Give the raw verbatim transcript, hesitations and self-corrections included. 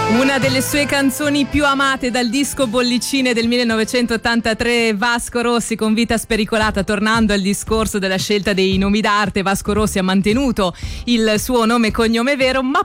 Una delle sue canzoni più amate dal disco Bollicine del millenovecentottantatré, Vasco Rossi con Vita spericolata. Tornando al discorso della scelta dei nomi d'arte, Vasco Rossi ha mantenuto il suo nome e cognome vero, ma